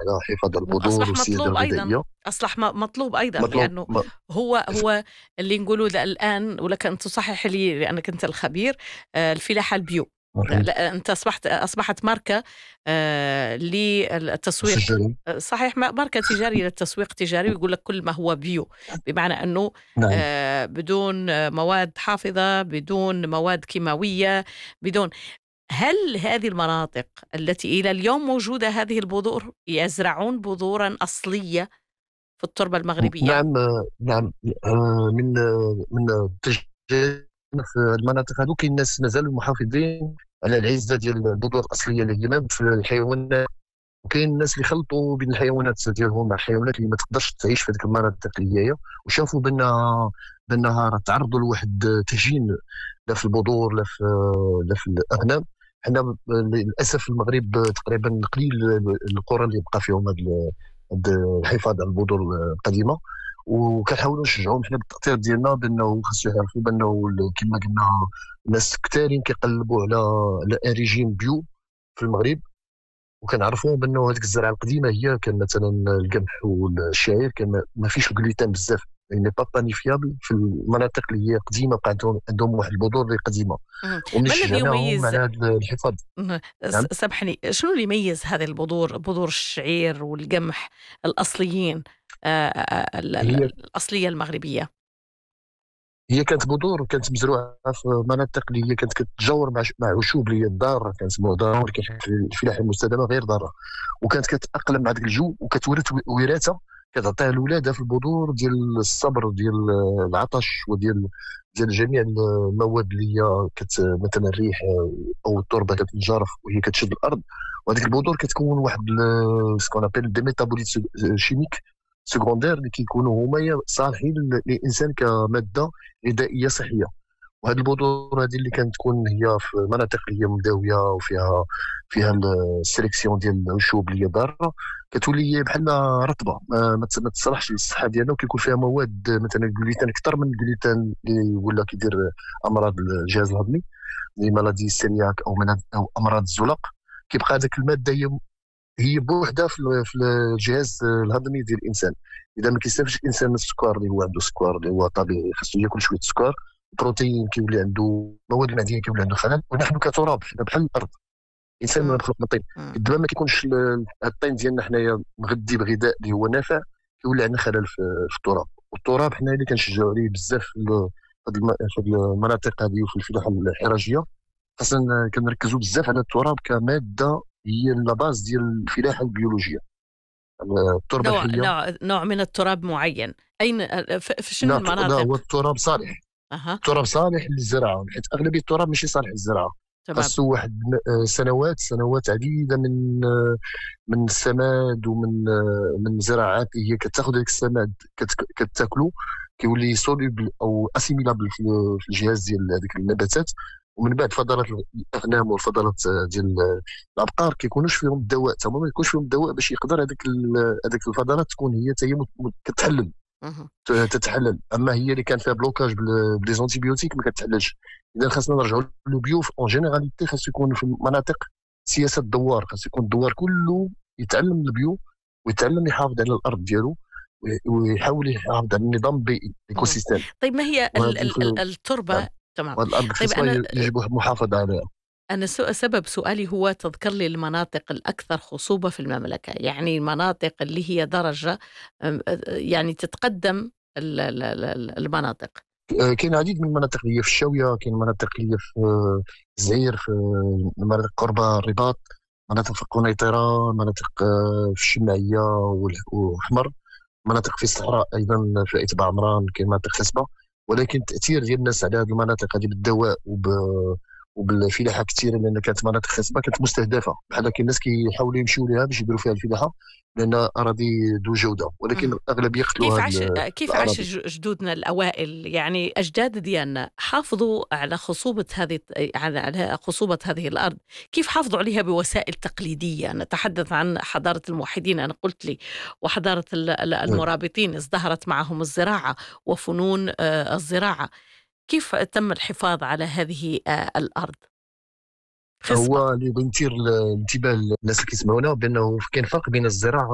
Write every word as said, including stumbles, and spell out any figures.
على حفاظ البذور وأصبح والسيادة مطلوب أيضًا، الغذائية. أصبح م مطلوب أيضًا، مطلوب لأنه م هو ف هو اللي نقولوا ده الآن، ولك أن تصحح لي لأنك أنت الخبير. آآ الفلاحة البيو، لأ صحيح. لأ، أنت أصبحت أصبحت ماركة آآ للتسويق. الشجري. آآ صحيح، م ماركة تجارية للتسويق تجاري، ويقول لك كل ما هو بيو، بمعنى أنه نعم. آآ بدون آه، مواد حافظة، بدون مواد كيماوية، بدون. هل هذه المناطق التي إلى اليوم موجودة هذه البذور، يزرعون بذورًا أصلية في التربة ن المغربية؟ نعم. نعم. آآ من آه، من التجارب في المناطق هادو كاين ناس مازالوا محافظين على العزة ديال البذور الأصلية اللي هي في الحيوانات، وكاين الناس اللي خلطوا بين الحيوانات ديالهم مع الحيوانات اللي ما تقدرش تعيش في هذيك المناطق اللي هي، وشافوا بان بانها راه تعرضوا لواحد التهجين، لا في البذور لا في لا في الاغنام. حنا للاسف في المغرب تقريبا قليل القرى اللي بقى فيهم هذا هاد الحفاظ على البذور القديمه، وكنحاولوا نشجعوهم حنا بالتاثير ديالنا بانه خاصو يعرفوا بانه كما قلنا الناس كثارين كيقلبوا على على ريجيم بيو في المغرب، وكنعرفوا بانه هذيك الزرعه القديمه هي كان مثلا القمح والشعير كان ما فيش الجلوتين بزاف، يعني با بانيفيابل في المناطق اللي هي قديمه بقى عندهم عندهم واحد البذور اللي قديمه، اهم. وملي ما الذي شجعناهم يميز؟ على هذا الحفاظ. اهم. س نعم. سامحني، شنو اللي يميز هذه البذور، بذور الشعير والقمح الأصليين، آآ ال ال هي الأصلية المغربية؟ هي كانت بذور كانت مزروعه في مناطق اللي هي كانت كتتجاور مع مع عشوب اللي هي الضاره، كنسموها ضاره، ولكن في الفلاحه المستدامه غير ضاره، وكانت كتاقلم مع ذاك الجو وكتورث وراثه كتعطيها لولادها في البذور ديال الصبر ديال العطش وديال ديال جميع المواد اللي هي كت مثلا الريح او التربه كتنجرف وهي كتشد الارض، وهذيك البذور كتكون واحد سكون ابيل دي ميتابوليت شيميك سكوندير اللي كيكونوا هما صالحين للانسان كماده غذائيه صحيه. وهذه البذور هذه اللي كانت تكون هي في مناطق اللي هي مداويه وفيها فيها السيليكسيون ديال العشوب اللي هي ضاره، كتولي بحال رطبه ما, ما تص- ما تصلحش للصحه ديالنا، وكيكون فيها مواد مثلا الجلوتين اكثر من الجلوتين اللي ولا كيدير امراض الجهاز الهضمي زي مالادي السيلياك او من او امراض الزلق. كيبقى هذيك الماده هي هي بوحدها في ال- في الجهاز الهضمي ديال الانسان. اذا ما كيستافدش الانسان من السكر اللي هو عنده سكر اللي هو طبيعي خاصو ياكل شويه سكر، البروتين كيولي عنده، مواد المعدنيه كيولي عنده خلل، ونحن كتراب حنا بحال الارض، الانسان إمم. مخلوق من الطين. إمم. الدابا ما كيكونش ال- الطين ديالنا حنايا مغذي بغذاء اللي هو نافع، كيولي عندنا خلل في, في التراب. والتراب حنا اللي كنشجعوا عليه بزاف في ال- في الم- في المناطق هذه وفي الفلاحه الحرجيه، خاصنا كنركزوا بزاف على التراب كماده هي لا باز ديال الفلاحه البيولوجيه، التربه نوع الحيه. نوع نوع من التراب معيّن، أين أ ف في شنو لا ت- لا المناطق؟ هو التراب صالح، أها. التراب صالح للزراعه، حيت اغلبيه التراب ماشي صالح للزراعه. تمام. خاصو واحد م- آه، سنوات سنوات عديده من آه، من السماد ومن آه، من زراعات اللي هي كتاخذ هذاك السماد كت- كتاكلو، كيولي سوليبل او اسيميلابل في في الجهاز ديال هذيك النباتات، ومن بعد فضلات الاغنام والفضلات ديال الابقار كيكونوش فيهم الدواء، تما ما يكونش فيهم الدواء باش يقدر هذيك ال- هذيك الفضلات تكون هي حتى هي مت- مت- كتحلل اهم. ت- تتحلل. اما هي اللي كان فيها بلوكاج بل- بلي زونتيبيوتيك ما كتحللش. اذا خاصنا نرجعوا لو بيو اون جينيراليتي، خاص يكون في المناطق سياسه الدوار، خاص يكون الدوار كله يتعلم البيو ويتعلم يحافظ على الارض ديالو وي- ويحاول يحافظ على النظام البيئي ايكو اهم. سيستيم. طيب ما هي ال وهذه ال ال في التربة؟ نعم. تمام. وهذه الارض طيب الخصبه أنا يجب المحافظه عليها. أنا س سبب سؤالي هو تذكر لي المناطق الأكثر خصوبة في المملكة، يعني المناطق اللي هي درجة آمم أ يعني تتقدم ال ال ال ال المناطق. آه، كاين العديد من المناطق اللي هي في الشاويه، كاين مناطق اللي هي في آه، الزعير، في آه، مناطق قرب الرباط، مناطق في قنيطره، مناطق آه، في الشمعيه والح- وحمر، مناطق في الصحراء ايضا في اتباع عمران، كاين مناطق خصبه. ولكن التاثير ديال الناس على هذه المناطق هذه بالدواء وب وبالفلاحه كثيره، لان كانت مناطق خصبه كانت مستهدفه، بحال كاين الناس كيحاولوا يمشيو لها باش يديروا فيها الفلاحه لان اراضي ذو جوده، ولكن اهم. الاغلبيه قتلوا كيف هذه عاش كيف عاش الاراضي. ج جدودنا الأوائل، يعني أجداد ديالنا، حافظوا على خصوبة هذه الت على على خصوبة هذه الأرض، كيف حافظوا عليها بوسائل تقليدية؟ نتحدث عن حضارة الموحدين أنا قلت لي، وحضارة ال ال المرابطين ازدهرت معهم الزراعة وفنون آآ الزراعة، كيف تم الحفاظ على هذه آآ الأرض؟ خصبة. هو اللي بغي نثير الانتباه للناس اللي كيسمعونا بانه كاين فرق بين الزراعه